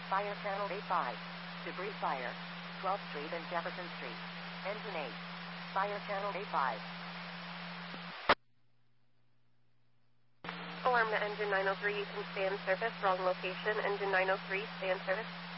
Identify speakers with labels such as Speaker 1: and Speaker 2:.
Speaker 1: Fire channel A5. Debris fire. 12th Street and Jefferson Street. Engine 8. Fire channel A5.
Speaker 2: Alarm to engine 903, you can stay in service. Wrong location. Engine 903, stay in service.